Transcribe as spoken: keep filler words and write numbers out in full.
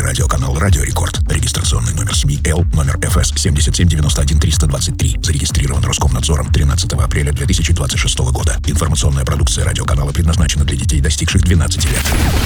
Телерадиоканал «Радио Рекорд». Регистрационный номер СМИ Л, номер эф эс семь семь девять один триста двадцать три. Зарегистрирован Роскомнадзором тринадцатого апреля две тысячи двадцать шестого года. Информационная продукция радиоканала предназначена для детей, достигших двенадцати лет.